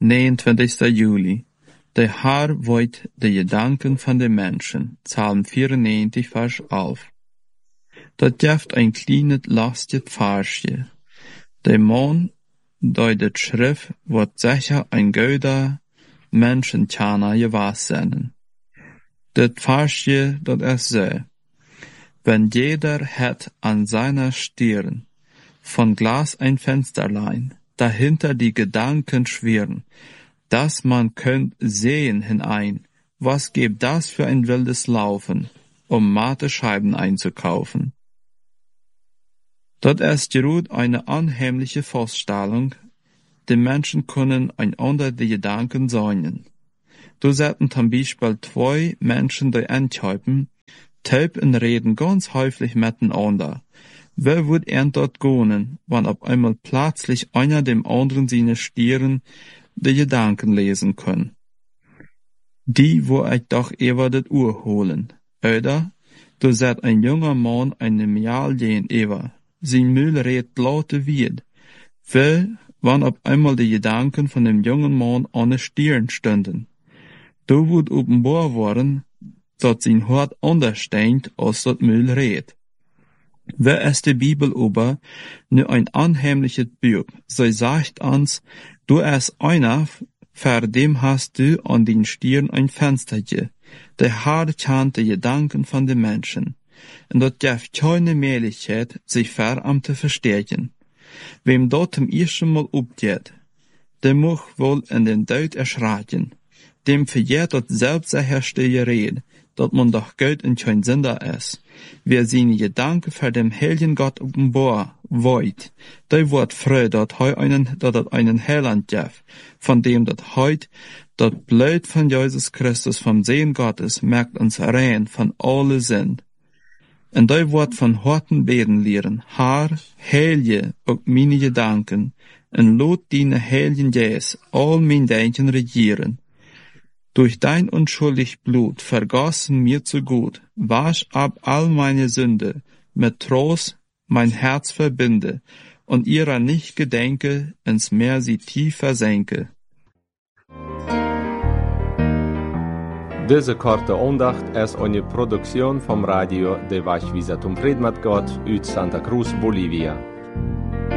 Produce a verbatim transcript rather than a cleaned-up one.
negenentwintigste juli. De Herr weet de gedanken van de mensen. Psalm vierennegentig, vers elf. Dat geeft een kleines lastig versje. De man, door de schrift, wordt zeker een guter menschentjener gewas zijn. Dit versje, dat is zo. Wenn jeder het an seiner Stirn von Glas ein Fensterlein, dahinter die Gedanken schwirren, dass man könnt sehen hinein, was gibt das für ein wildes Laufen, um matte Scheiben einzukaufen. Das ist gerut eine unheimliche Vorstellung, die Menschen können einander die Gedanken säunen. Du setzen zum Beispiel zwei Menschen die Enthypen, Typen reden ganz häufig miteinander. Wer wird er dort gehen, wann auf einmal plötzlich einer dem anderen seine Stirn die Gedanken lesen können? Die, wo ich doch eher das Uhr holen. Oder, du seht ein junger Mann einem Jahr gegenüber. Sein Müll redet laute wird. Wer, wann auf einmal die Gedanken von dem jungen Mann an der Stirn stünden? Du wird offenbar worden, dat sein Hart anders steht, als dat Müll redet. Wer ist die Bibel über, nur ein unheimliches Buch, so sagt uns, du ist einer, für dem hast du an den Stirn ein Fensterchen. Der Herr kennt die Gedanken von den Menschen. Und dat gibt keine Möglichkeit, sich veram zu verstehen. Wem dort zum ersten Mal upgeht, der muss wohl in den Tod erschrecken. Dem verjährt dat selbstherrstelle Rede, dat man doch Gott und kein Sünder ist. Wer seine Gedanken für dem heiligen Gott offenbar wollt, der wird froh, dat heu einen, dat dat einen Heiland gibt, von dem dat heut, dat Blut von Jesus Christus vom Sehen Gottes merkt uns rein von alle Sinn. Und der wird von harten Beten lehren, Herr, heilige auch meine Gedanken, und lot deine heiligen Geist all mein Denken regieren. Durch dein unschuldig Blut vergossen mir zu gut, wasch ab all meine Sünde, mit Trost mein Herz verbinde, und ihrer nicht gedenke, ins Meer sie tief versenke. Deze korte aandacht is eine Produktion vom Radio de Vajvisatum Predmat God uit Santa Cruz, Bolivia.